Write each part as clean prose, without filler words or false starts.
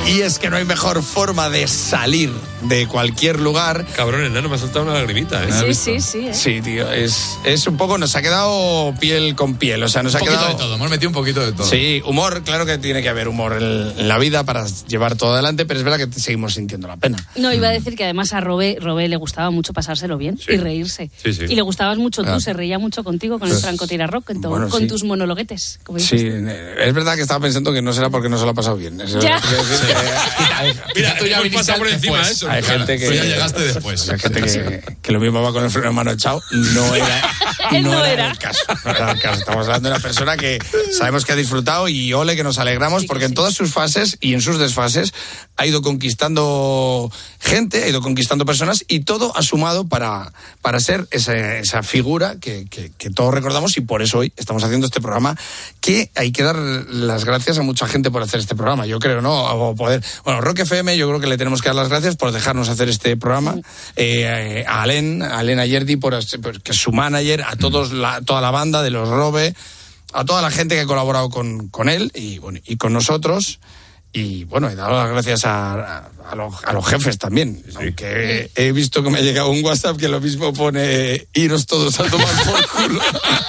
Y es que no hay mejor forma de salir de cualquier lugar. Cabrón, enano, me ha soltado una lagrimita, ¿eh? Sí. Sí, tío, es un poco, nos ha quedado piel con piel, o sea, nos ha quedado... Un poquito de todo, hemos metido un poquito de todo. Sí, humor, claro que tiene que haber humor en la vida para llevar todo adelante, pero es verdad que seguimos sintiendo la pena. No, iba a decir que además a Robe le gustaba mucho pasárselo bien y reírse. Sí. Y le gustabas mucho tú, se reía mucho contigo con el francotirarrock, con tus monologuetes. Como sí, es verdad que estaba pensando que no será porque no se lo ha pasado bien. Ya. Mira, tú ya viniste por encima de eso. Hay gente que... Tú ya llegaste después. Hay gente que lo mismo va con el freno de mano echado. No era el caso. Estamos hablando de una persona que sabemos que ha disfrutado y ole que nos alegramos porque en todas sus fases y en sus desfases ha ido conquistando gente, ha ido conquistando personas y todo ha sumado para ser esa figura que todos recordamos y por eso hoy estamos haciendo este programa, que hay que dar las gracias a mucha gente por hacer este programa, yo creo, ¿no? O poder, bueno, Rock FM, yo creo que le tenemos que dar las gracias por dejarnos hacer este programa, a Alén Ayerdi porque es su manager, a toda la banda de los Robe, a toda la gente que ha colaborado con él y con nosotros. Y bueno, he dado las gracias a los jefes también, sí. Aunque he visto que me ha llegado un WhatsApp que lo mismo pone iros todos a tomar por culo.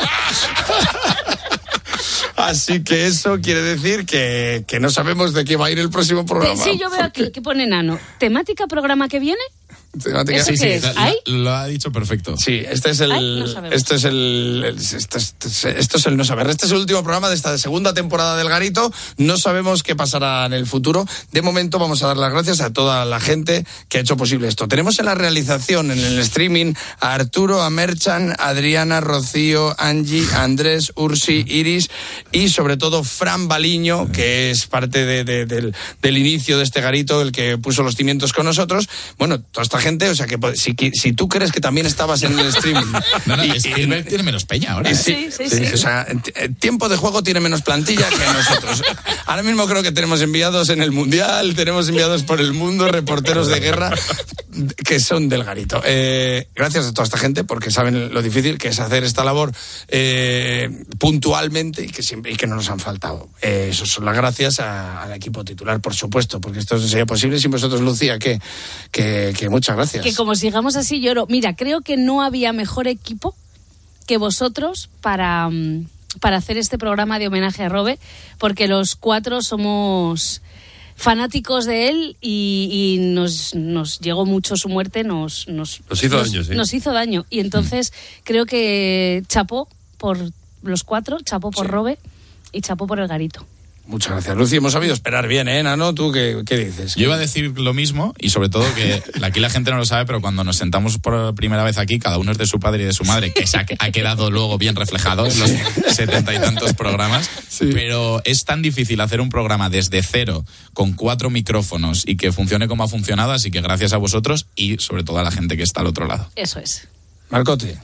Así que eso quiere decir que no sabemos de qué va a ir el próximo programa. Sí, yo veo aquí que pone Nano. ¿Temática programa que viene? Sí, lo ha dicho perfecto. Sí, esto es el no saber. Este es el último programa de esta segunda temporada del Garito. No sabemos qué pasará en el futuro. De momento vamos a dar las gracias a toda la gente que ha hecho posible esto. Tenemos en la realización, en el streaming, a Arturo, a Merchan, Adriana, Rocío, Angie, Andrés, Ursi, Iris y sobre todo Fran Baliño, que es parte del inicio de este Garito, el que puso los cimientos con nosotros. Bueno, toda esta gente, o sea, que si tú crees que también estabas en el streaming... Spielberg tiene menos peña ahora. Sí. O sea, tiempo de juego tiene menos plantilla que nosotros. Ahora mismo creo que tenemos enviados en el Mundial, tenemos enviados por el mundo, reporteros de guerra, que son del Garito. Gracias a toda esta gente, porque saben lo difícil que es hacer esta labor puntualmente y que no nos han faltado. Eso son las gracias al equipo titular, por supuesto, porque esto no sería posible sin vosotros, Lucía, que muchas gracias. Que como sigamos así lloro. Mira, creo que no había mejor equipo que vosotros para hacer este programa de homenaje a Robe, porque los cuatro somos fanáticos de él y nos llegó mucho su muerte, nos hizo daño, sí. Nos hizo daño. Y entonces creo que chapó por los cuatro, chapó por Robe y chapó por el Garito. Muchas gracias, Lucy. Hemos sabido esperar bien, ¿eh, Nano? ¿Tú qué dices? Yo iba a decir lo mismo y sobre todo que aquí la gente no lo sabe, pero cuando nos sentamos por primera vez aquí, cada uno es de su padre y de su madre, que ha quedado luego bien reflejado en los 70 y tantos programas. Sí. Pero es tan difícil hacer un programa desde cero, con 4 micrófonos y que funcione como ha funcionado, así que gracias a vosotros y sobre todo a la gente que está al otro lado. Eso es. Marcote.